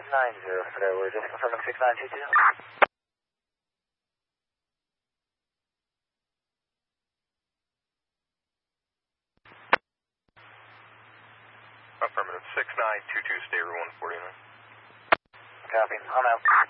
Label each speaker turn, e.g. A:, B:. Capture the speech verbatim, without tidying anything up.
A: nine zero, today we're just confirming six nine two two.
B: Affirmative, six nine two two, stay route one forty-nine.
A: Copy, I'm out.